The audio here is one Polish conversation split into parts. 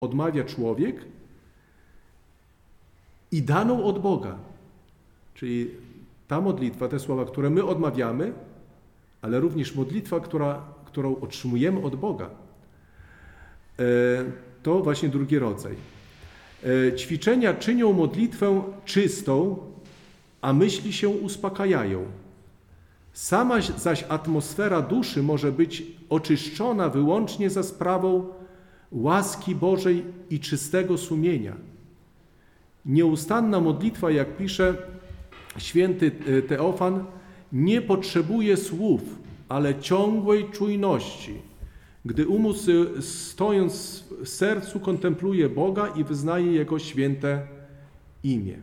odmawia człowiek i daną od Boga. Czyli ta modlitwa, te słowa, które my odmawiamy, ale również modlitwa, którą otrzymujemy od Boga. To właśnie drugi rodzaj. Ćwiczenia czynią modlitwę czystą, a myśli się uspokajają. Sama zaś atmosfera duszy może być oczyszczona wyłącznie za sprawą łaski Bożej i czystego sumienia. Nieustanna modlitwa, jak pisze święty Teofan, nie potrzebuje słów, ale ciągłej czujności, gdy umysł, stojąc w sercu, kontempluje Boga i wyznaje Jego święte imię.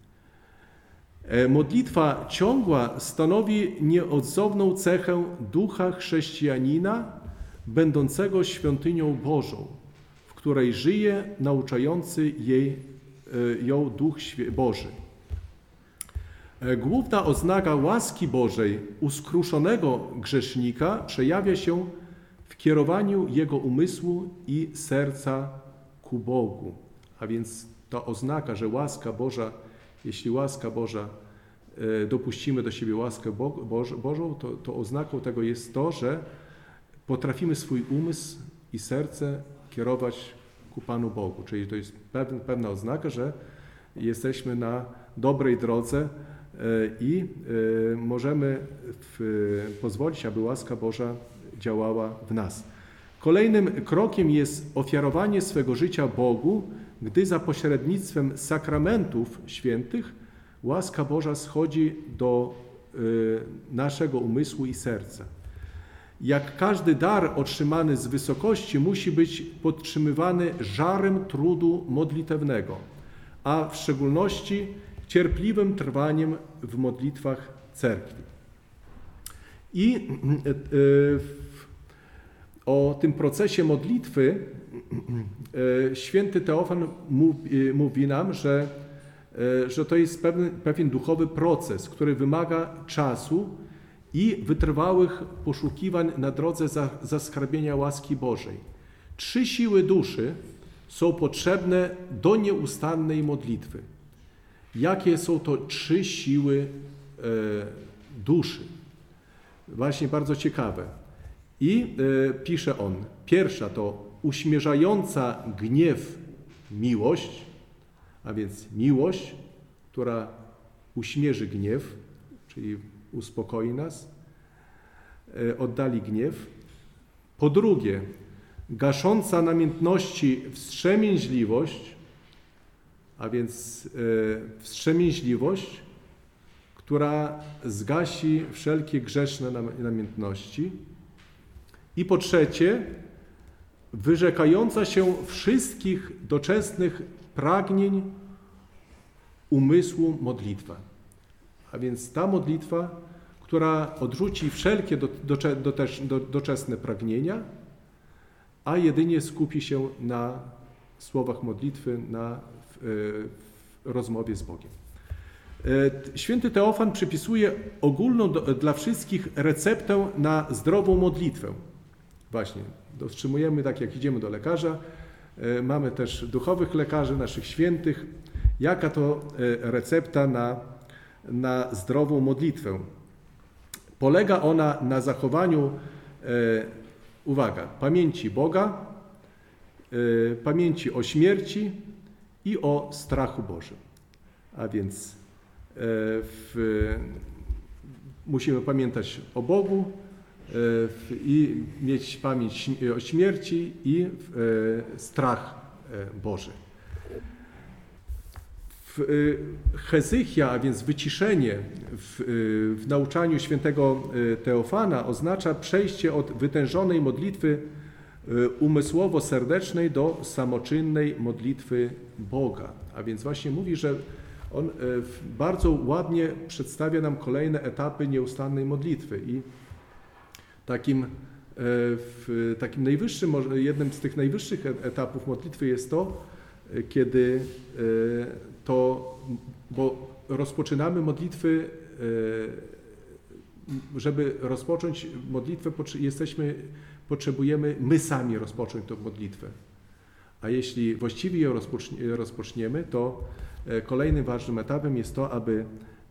Modlitwa ciągła stanowi nieodzowną cechę ducha chrześcijanina, będącego świątynią Bożą, w której żyje nauczający ją Duch Boży. Główna oznaka łaski Bożej u skruszonego grzesznika przejawia się w kierowaniu jego umysłu i serca ku Bogu. A więc ta oznaka, że łaska Boża, jeśli łaska Boża, dopuścimy do siebie łaskę Bożą, to oznaką tego jest to, że potrafimy swój umysł i serce kierować ku Panu Bogu. Czyli to jest pewna oznaka, że jesteśmy na dobrej drodze i możemy pozwolić, aby łaska Boża działała w nas. Kolejnym krokiem jest ofiarowanie swego życia Bogu, gdy za pośrednictwem sakramentów świętych łaska Boża schodzi do naszego umysłu i serca. Jak każdy dar otrzymany z wysokości musi być podtrzymywany żarem trudu modlitewnego, a w szczególności cierpliwym trwaniem w modlitwach cerkwi. I o tym procesie modlitwy święty Teofan mówi nam, że to jest pewien duchowy proces, który wymaga czasu i wytrwałych poszukiwań na drodze zaskarbienia łaski Bożej. 3 siły duszy są potrzebne do nieustannej modlitwy. Jakie są to 3 siły duszy? Właśnie bardzo ciekawe. I pisze on, pierwsza to uśmierzająca gniew miłość, a więc miłość, która uśmierzy gniew, czyli uspokoi nas, oddali gniew. Po drugie, gasząca namiętności wstrzemięźliwość, a więc wstrzemięźliwość, która zgasi wszelkie grzeszne namiętności. I po trzecie, wyrzekająca się wszystkich doczesnych pragnień umysłu modlitwa. A więc ta modlitwa, która odrzuci wszelkie doczesne pragnienia, a jedynie skupi się na słowach modlitwy, na rozmowie z Bogiem. Święty Teofan przypisuje ogólną dla wszystkich receptę na zdrową modlitwę. Właśnie, dostrzymujemy, tak jak idziemy do lekarza, mamy też duchowych lekarzy, naszych świętych. Jaka to recepta na zdrową modlitwę? Polega ona na zachowaniu, uwaga, pamięci Boga, pamięci o śmierci i o strachu Bożym. A więc musimy pamiętać o Bogu i mieć pamięć o śmierci i strach Boży. Hezychia, a więc wyciszenie w nauczaniu świętego Teofana oznacza przejście od wytężonej modlitwy umysłowo-serdecznej do samoczynnej modlitwy Boga. A więc właśnie mówi, że on bardzo ładnie przedstawia nam kolejne etapy nieustannej modlitwy i takim najwyższym, jednym z tych najwyższych etapów modlitwy jest to, kiedy bo rozpoczynamy modlitwy, żeby rozpocząć modlitwę, potrzebujemy my sami rozpocząć tę modlitwę. A jeśli właściwie ją rozpoczniemy, to kolejnym ważnym etapem jest to, aby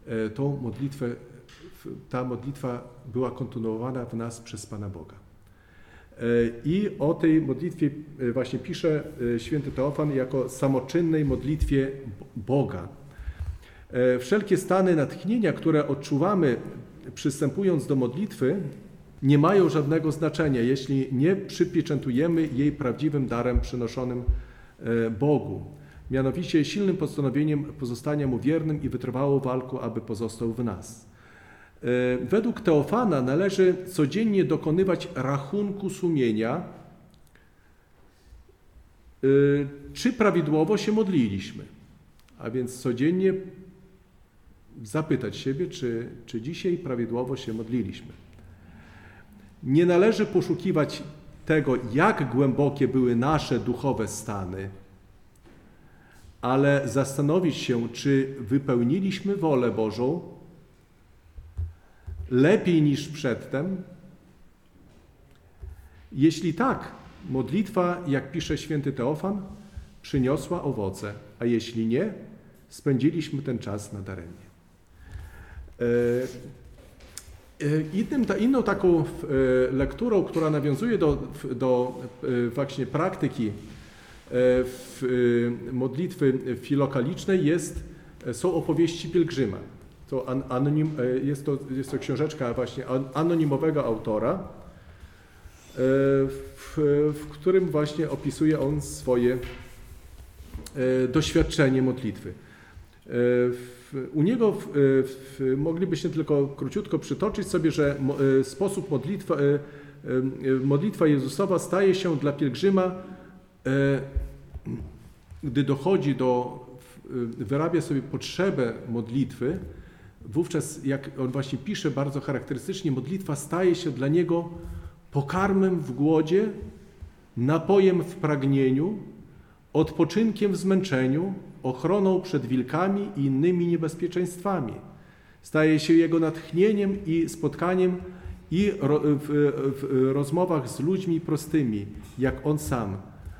ta modlitwa była kontynuowana w nas przez Pana Boga. I o tej modlitwie właśnie pisze święty Teofan jako samoczynnej modlitwie Boga. Wszelkie stany natchnienia, które odczuwamy przystępując do modlitwy, nie mają żadnego znaczenia, jeśli nie przypieczętujemy jej prawdziwym darem przynoszonym Bogu. Mianowicie silnym postanowieniem pozostania Mu wiernym i wytrwałą walką, aby pozostał w nas. Według Teofana należy codziennie dokonywać rachunku sumienia, czy prawidłowo się modliliśmy. A więc codziennie zapytać siebie, czy dzisiaj prawidłowo się modliliśmy. Nie należy poszukiwać tego, jak głębokie były nasze duchowe stany, ale zastanowić się, czy wypełniliśmy wolę Bożą lepiej niż przedtem. Jeśli tak, modlitwa, jak pisze święty Teofan, przyniosła owoce, a jeśli nie, spędziliśmy ten czas nadaremnie. Inną taką lekturą, która nawiązuje do właśnie praktyki modlitwy filokalicznej są opowieści pielgrzyma. Jest to książeczka właśnie anonimowego autora, w którym właśnie opisuje on swoje doświadczenie modlitwy. U niego moglibyśmy tylko króciutko przytoczyć sobie, że sposób modlitwa Jezusowa staje się dla pielgrzyma, gdy dochodzi wyrabia sobie potrzebę modlitwy, wówczas, jak on właśnie pisze bardzo charakterystycznie, modlitwa staje się dla niego pokarmem w głodzie, napojem w pragnieniu, odpoczynkiem w zmęczeniu, ochroną przed wilkami i innymi niebezpieczeństwami. Staje się jego natchnieniem i spotkaniem w rozmowach z ludźmi prostymi, jak on sam.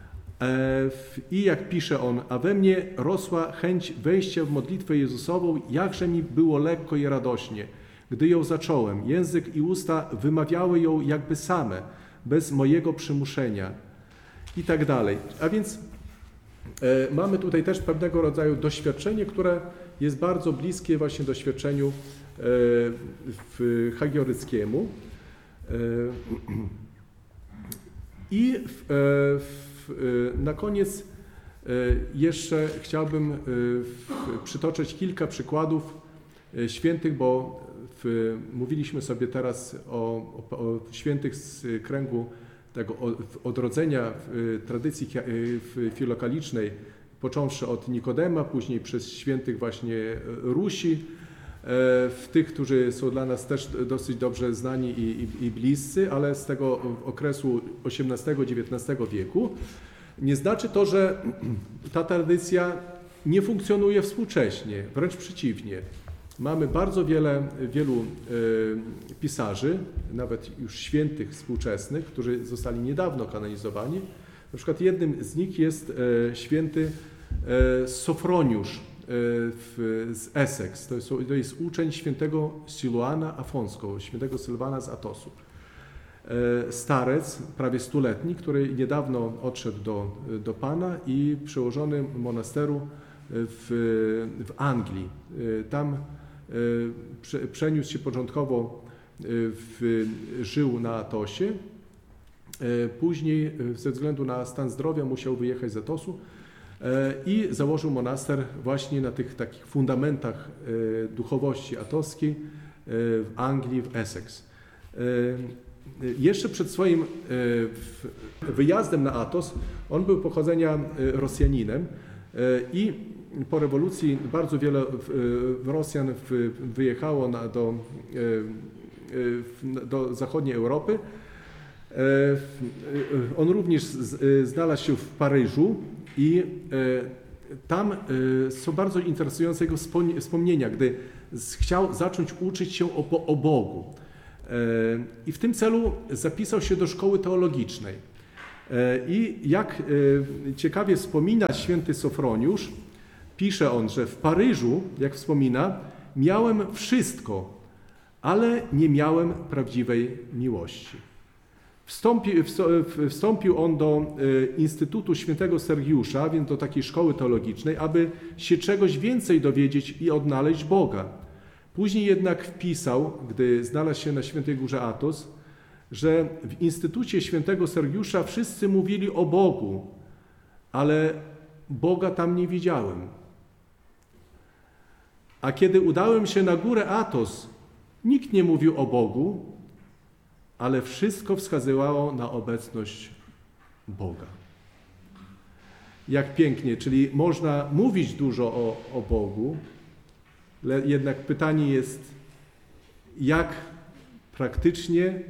I jak pisze on, a we mnie rosła chęć wejścia w modlitwę Jezusową, jakże mi było lekko i radośnie. Gdy ją zacząłem, język i usta wymawiały ją jakby same, bez mojego przymuszenia i tak dalej. A więc mamy tutaj też pewnego rodzaju doświadczenie, które jest bardzo bliskie właśnie doświadczeniu hagioryckiemu. I na koniec jeszcze chciałbym przytoczyć kilka przykładów świętych, bo mówiliśmy sobie teraz o świętych z kręgu tego odrodzenia w tradycji filokalicznej, począwszy od Nikodema, później przez świętych właśnie Rusi, w tych, którzy są dla nas też dosyć dobrze znani i bliscy, ale z tego okresu XVIII-XIX wieku. Nie znaczy to, że ta tradycja nie funkcjonuje współcześnie, wręcz przeciwnie. Mamy bardzo wielu pisarzy, nawet już świętych współczesnych, którzy zostali niedawno kanonizowani. Na przykład jednym z nich jest święty Sofroniusz z Essex. To jest uczeń świętego Siluana Afonskiego, świętego Sylwana z Atosu. Starec, prawie 100-letni, który niedawno odszedł do Pana i przełożony monasteru w Anglii. Tam przeniósł się początkowo, żył na Atosie. Później ze względu na stan zdrowia musiał wyjechać z Atosu i założył monaster właśnie na tych takich fundamentach duchowości atowskiej w Anglii, w Essex. Jeszcze przed swoim wyjazdem na Atos, on był pochodzenia Rosjaninem i po rewolucji bardzo wiele Rosjan wyjechało do zachodniej Europy. On również znalazł się w Paryżu i tam są bardzo interesujące jego wspomnienia, gdy chciał zacząć uczyć się o Bogu. I w tym celu zapisał się do szkoły teologicznej. I jak ciekawie wspomina święty Sofroniusz, pisze on, że w Paryżu, jak wspomina, miałem wszystko, ale nie miałem prawdziwej miłości. Wstąpił on do Instytutu Świętego Sergiusza, więc do takiej szkoły teologicznej, aby się czegoś więcej dowiedzieć i odnaleźć Boga. Później jednak wpisał, gdy znalazł się na Świętej Górze Athos, że w Instytucie Świętego Sergiusza wszyscy mówili o Bogu, ale Boga tam nie widziałem. A kiedy udałem się na górę Athos, nikt nie mówił o Bogu, ale wszystko wskazywało na obecność Boga. Jak pięknie, czyli można mówić dużo o Bogu, ale jednak pytanie jest, jak praktycznie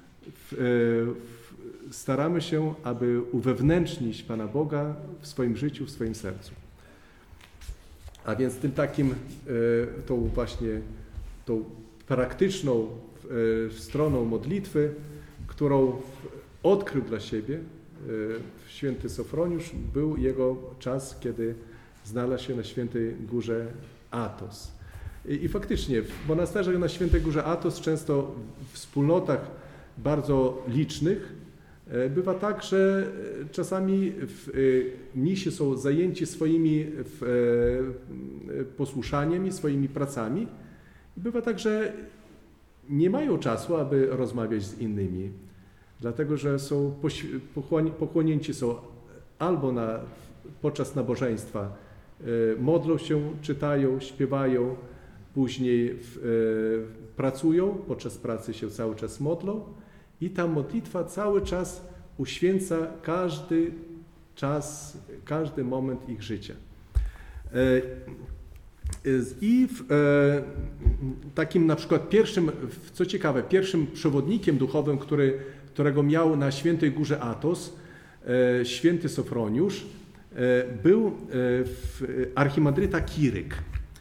staramy się, aby uwewnętrznić Pana Boga w swoim życiu, w swoim sercu. A więc tym takim, tą praktyczną stroną modlitwy, którą odkrył dla siebie święty Sofroniusz, był jego czas, kiedy znalazł się na Świętej Górze Athos. I faktycznie w monasterzach na Świętej Górze Athos, często w wspólnotach bardzo licznych, bywa tak, że czasami mnisi są zajęci swoimi posłuszaniami, swoimi pracami. Bywa tak, że nie mają czasu, aby rozmawiać z innymi, dlatego że są pochłonięci są albo podczas nabożeństwa, modlą się, czytają, śpiewają, później pracują, podczas pracy się cały czas modlą i ta modlitwa cały czas uświęca każdy czas, każdy moment ich życia. I takim na przykład pierwszym, co ciekawe, pierwszym przewodnikiem duchowym, którego miał na Świętej Górze Athos, święty Sofroniusz, był archimandryta Kiryk.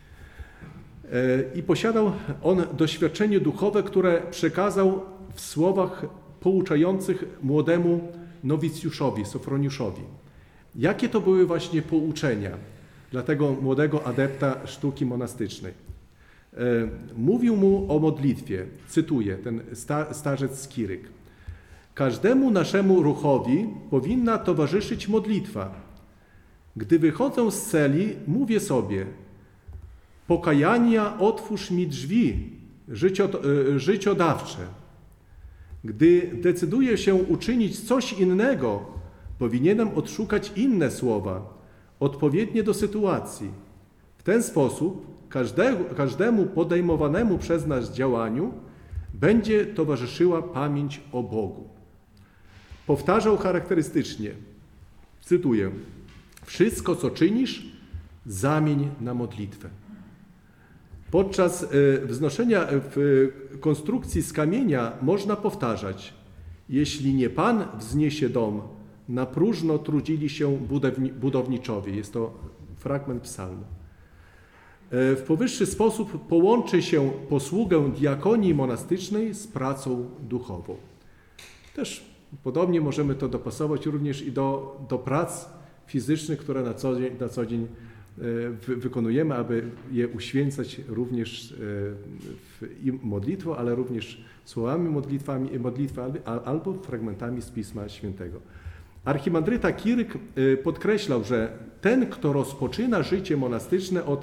I posiadał on doświadczenie duchowe, które przekazał w słowach pouczających młodemu nowicjuszowi, Sofroniuszowi. Jakie to były właśnie pouczenia dla tego młodego adepta sztuki monastycznej? Mówił mu o modlitwie, cytuję, ten starzec Kiryk. Każdemu naszemu ruchowi powinna towarzyszyć modlitwa. Gdy wychodzę z celi, mówię sobie: pokajania, otwórz mi drzwi życiodawcze. Gdy decyduję się uczynić coś innego, powinienem odszukać inne słowa, odpowiednie do sytuacji. W ten sposób każdemu podejmowanemu przez nas działaniu będzie towarzyszyła pamięć o Bogu. Powtarzał charakterystycznie, cytuję: wszystko, co czynisz, zamień na modlitwę. Podczas wznoszenia w konstrukcji z kamienia można powtarzać: jeśli nie Pan wzniesie dom, na próżno trudzili się budowniczowie. Jest to fragment psalmu. W powyższy sposób połączy się posługę diakonii monastycznej z pracą duchową. Też podobnie możemy to dopasować również i do prac fizycznych, które na co dzień wykonujemy, aby je uświęcać również modlitwą, ale również słowami modlitwy albo fragmentami z Pisma Świętego. Archimandryta Kiryk podkreślał, że ten, kto rozpoczyna życie monastyczne od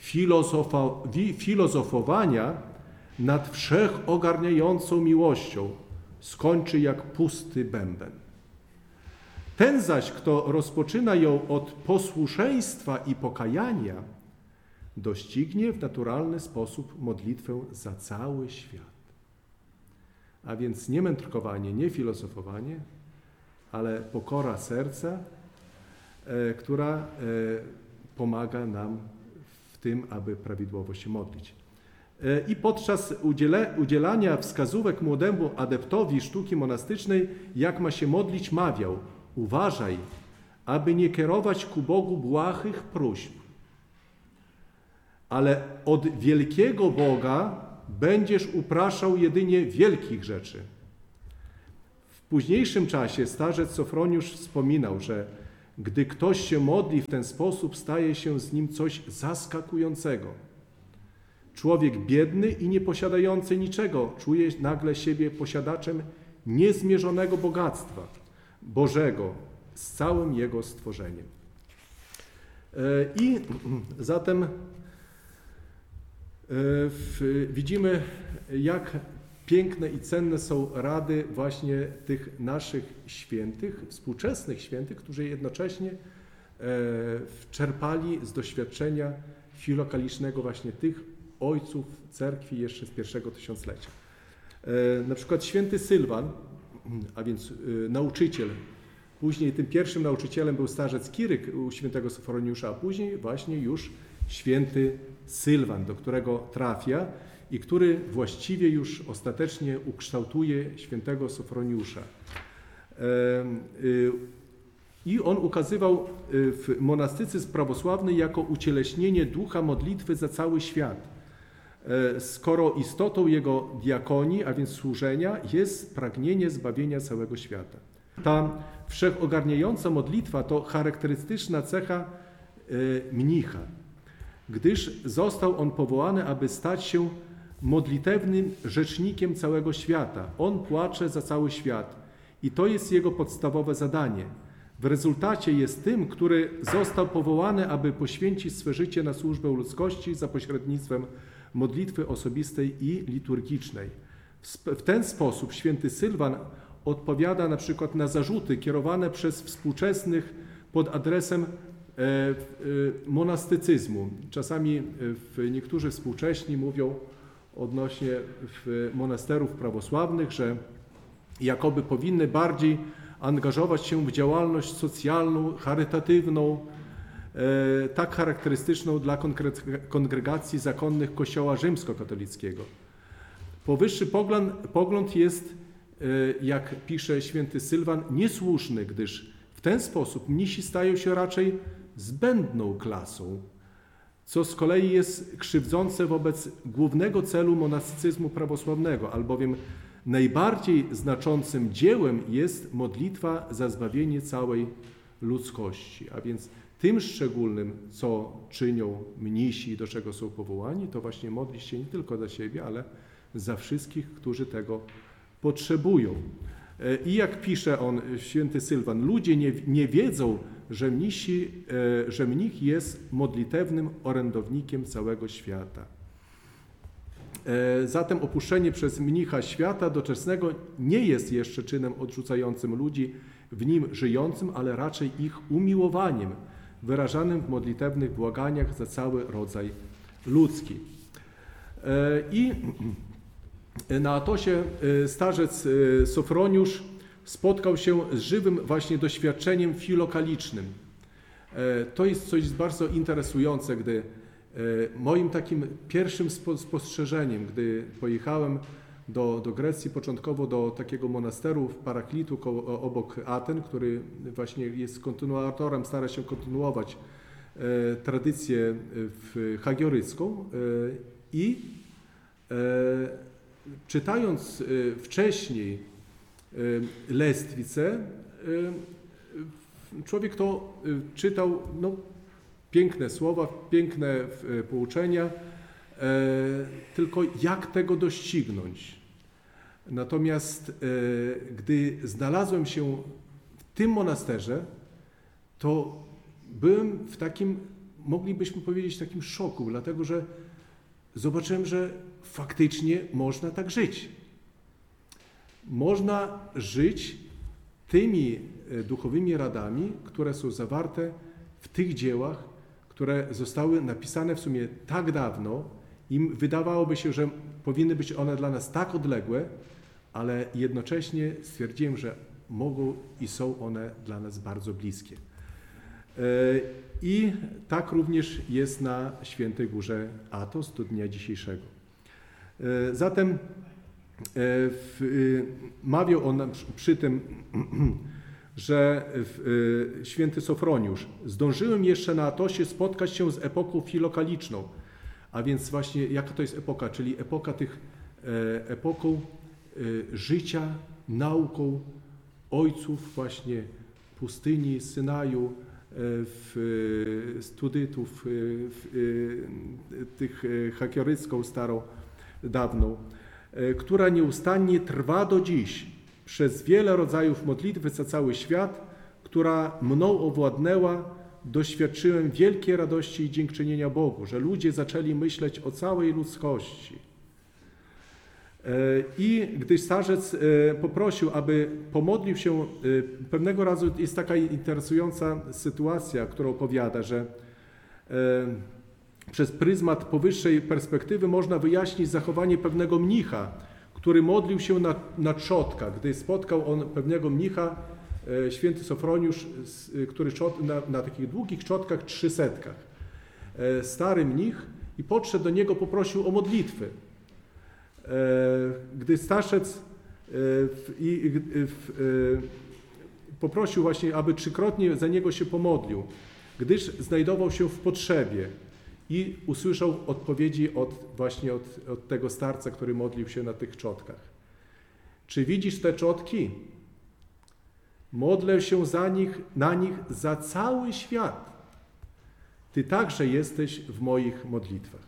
filozofowania nad wszechogarniającą miłością, skończy jak pusty bęben. Ten zaś, kto rozpoczyna ją od posłuszeństwa i pokajania, doścignie w naturalny sposób modlitwę za cały świat. A więc nie mędrkowanie, nie filozofowanie, ale pokora serca, która pomaga nam w tym, aby prawidłowo się modlić. I podczas udzielania wskazówek młodemu adeptowi sztuki monastycznej, jak ma się modlić, mawiał: uważaj, aby nie kierować ku Bogu błahych próśb, ale od wielkiego Boga będziesz upraszał jedynie wielkich rzeczy. późniejszym czasie starzec Sofroniusz wspominał, że gdy ktoś się modli w ten sposób, staje się z nim coś zaskakującego. Człowiek biedny i nieposiadający niczego czuje nagle siebie posiadaczem niezmierzonego bogactwa Bożego z całym Jego stworzeniem. I zatem widzimy, jak piękne i cenne są rady właśnie tych naszych świętych, współczesnych świętych, którzy jednocześnie czerpali z doświadczenia filokalicznego właśnie tych ojców cerkwi jeszcze z pierwszego tysiąclecia. Na przykład święty Sylwan, a więc nauczyciel, później tym pierwszym nauczycielem był starzec Kiryk u świętego Sofroniusza, a później właśnie już święty Sylwan, do którego trafia i który właściwie już ostatecznie ukształtuje świętego Sofroniusza. I on ukazywał monastycyzm prawosławny jako ucieleśnienie ducha modlitwy za cały świat, skoro istotą jego diakonii, a więc służenia, jest pragnienie zbawienia całego świata. Ta wszechogarniająca modlitwa to charakterystyczna cecha mnicha, gdyż został on powołany, aby stać się modlitewnym rzecznikiem całego świata. On płacze za cały świat i to jest jego podstawowe zadanie. W rezultacie jest tym, który został powołany, aby poświęcić swe życie na służbę ludzkości za pośrednictwem modlitwy osobistej i liturgicznej. W ten sposób święty Sylwan odpowiada na przykład na zarzuty kierowane przez współczesnych pod adresem monastycyzmu. Czasami niektórzy współcześni mówią odnośnie monasterów prawosławnych, że jakoby powinny bardziej angażować się w działalność socjalną, charytatywną, tak charakterystyczną dla kongregacji zakonnych Kościoła rzymskokatolickiego. Powyższy pogląd jest, jak pisze święty Sylwan, niesłuszny, gdyż w ten sposób mnisi stają się raczej zbędną klasą, co z kolei jest krzywdzące wobec głównego celu monastycyzmu prawosławnego, albowiem najbardziej znaczącym dziełem jest modlitwa za zbawienie całej ludzkości. A więc tym szczególnym, co czynią mnisi, do czego są powołani, to właśnie modlić się nie tylko za siebie, ale za wszystkich, którzy tego potrzebują. I jak pisze on, święty Sylwan, ludzie nie wiedzą, że mnich jest modlitewnym orędownikiem całego świata. Zatem opuszczenie przez mnicha świata doczesnego nie jest jeszcze czynem odrzucającym ludzi w nim żyjącym, ale raczej ich umiłowaniem, wyrażanym w modlitewnych błaganiach za cały rodzaj ludzki. I na Atosie starzec Sofroniusz spotkał się z żywym właśnie doświadczeniem filokalicznym. To jest coś bardzo interesujące, gdy moim takim pierwszym spostrzeżeniem, gdy pojechałem do Grecji, początkowo do takiego monasteru w Paraklitu obok Aten, który właśnie jest kontynuatorem, stara się kontynuować tradycję hagiorycką i czytając wcześniej Lestwicę, człowiek to czytał, piękne słowa, piękne pouczenia, tylko jak tego doścignąć? Natomiast gdy znalazłem się w tym monasterze, to byłem w takim, moglibyśmy powiedzieć, takim szoku, dlatego że zobaczyłem, że faktycznie można tak żyć. Można żyć tymi duchowymi radami, które są zawarte w tych dziełach, które zostały napisane w sumie tak dawno i wydawałoby się, że powinny być one dla nas tak odległe, ale jednocześnie stwierdziłem, że mogą i są one dla nas bardzo bliskie. I tak również jest na Świętej Górze Atos do dnia dzisiejszego. Zatem mawiał on przy tym, że święty Sofroniusz, zdążyłem jeszcze na Atosie spotkać się z epoką filokaliczną, a więc właśnie jaka to jest epoka, czyli epoką życia nauką ojców właśnie pustyni, Synaju, studytów, tych chakiorycką starą, dawną, która nieustannie trwa do dziś przez wiele rodzajów modlitwy za cały świat, która mną owładnęła, doświadczyłem wielkiej radości i dziękczynienia Bogu, że ludzie zaczęli myśleć o całej ludzkości. I gdy starzec poprosił, aby pomodlił się, pewnego razu jest taka interesująca sytuacja, którą opowiada, że przez pryzmat powyższej perspektywy można wyjaśnić zachowanie pewnego mnicha, który modlił się na trzotkach. Gdy spotkał on pewnego mnicha, święty Sofroniusz, który na takich długich trzotkach 300. Stary mnich i podszedł do niego, poprosił o modlitwę. Gdy starzec poprosił właśnie, aby 3-krotnie za niego się pomodlił, gdyż znajdował się w potrzebie i usłyszał odpowiedzi właśnie od tego starca, który modlił się na tych trzotkach. Czy widzisz te trzotki? Modlę się na nich za cały świat. Ty także jesteś w moich modlitwach.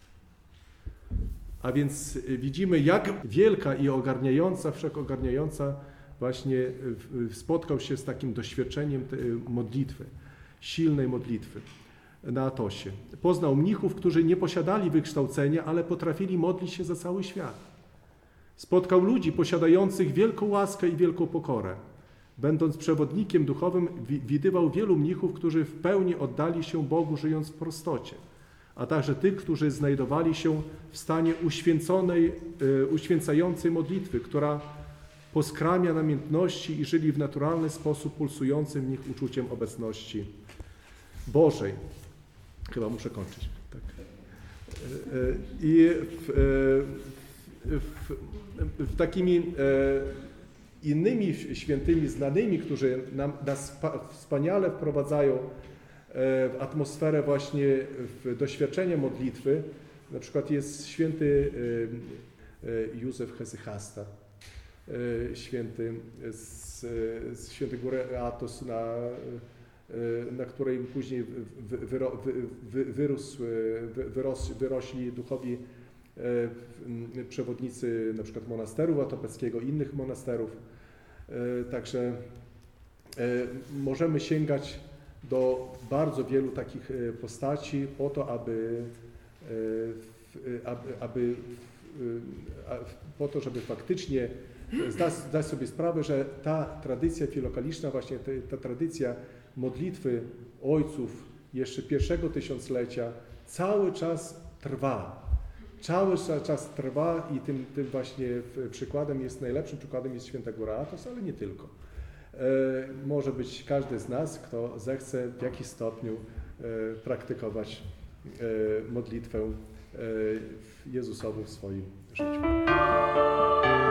A więc widzimy, jak wielka i ogarniająca, wszechogarniająca właśnie spotkał się z takim doświadczeniem modlitwy, silnej modlitwy na Atosie. Poznał mnichów, którzy nie posiadali wykształcenia, ale potrafili modlić się za cały świat. Spotkał ludzi posiadających wielką łaskę i wielką pokorę. Będąc przewodnikiem duchowym, widywał wielu mnichów, którzy w pełni oddali się Bogu, żyjąc w prostocie, a także tych, którzy znajdowali się w stanie uświęcającej modlitwy, która poskramia namiętności i żyli w naturalny sposób pulsującym w nich uczuciem obecności Bożej. Chyba muszę kończyć. Tak. I w takimi innymi świętymi znanymi, którzy nas wspaniale wprowadzają w atmosferę właśnie w doświadczenie modlitwy. Na przykład jest święty Józef Hesychasta, święty z świętej góry Atos, na której później wyrośli duchowi przewodnicy na przykład monasteru watopeckiego, innych monasterów. Także możemy sięgać do bardzo wielu takich postaci po to, żeby faktycznie zdać sobie sprawę, że ta tradycja filokaliczna, właśnie ta tradycja modlitwy ojców jeszcze pierwszego tysiąclecia cały czas trwa. Cały czas trwa i tym właśnie przykładem najlepszym przykładem jest święta góra Atos, ale nie tylko. Może być każdy z nas, kto zechce w jakiś stopniu praktykować modlitwę Jezusową w swoim życiu.